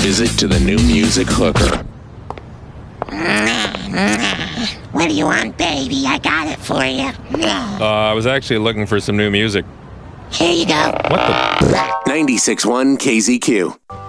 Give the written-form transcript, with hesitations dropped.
visit to the new music hooker. What do you want, baby? I got it for you. I was actually looking for some new music. Here you go. What the? 96.1 KZQ.